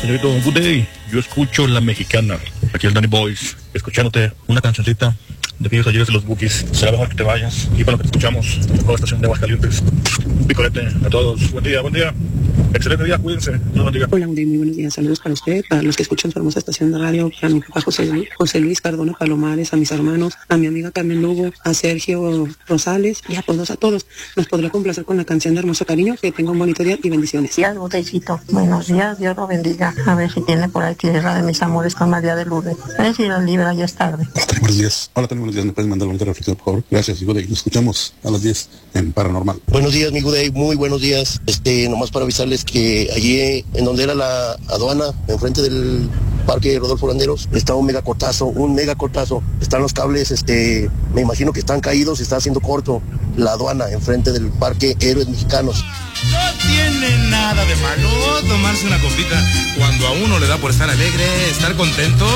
señorito, good day. Yo escucho La Mexicana. Aquí el Danny Boys, escuchándote una cancioncita de aquellos ayeres de los Bookies. Será mejor que te vayas. Y para lo que te escuchamos, la mejor estación de Aguascalientes. Un picolete a todos. Buen día, buen día. Excelente día, cuídense. Dios los bendiga. Hola, muy buenos días. Saludos para usted, para los que escuchan su hermosa estación de radio, para mi papá José Luis Cardona Palomares, a mis hermanos, a mi amiga Carmen Lugo, a Sergio Rosales y a todos. Nos podrá complacer con la canción de Hermoso Cariño. Que tenga un bonito día y bendiciones. Días, Botellito. Buenos días, Dios lo bendiga. A ver si tiene por ahí Tierra de mis amores con María de Lourdes. A ver si la libra, ya es tarde. Buenos días. Hola, buenos días. ¿Me puedes mandar una reflexión, por favor? Gracias, Good Day. Nos escuchamos a las 10 en Paranormal. Buenos días, mi Good Day. Muy buenos días. Nomás para avisarles que allí en donde era la aduana, enfrente del Parque Rodolfo Landeros, está un mega cortazo. Están los cables, me imagino que están caídos, está haciendo corto la aduana enfrente del Parque Héroes Mexicanos. No tiene nada de malo tomarse una copita cuando a uno le da por estar alegre, estar contento.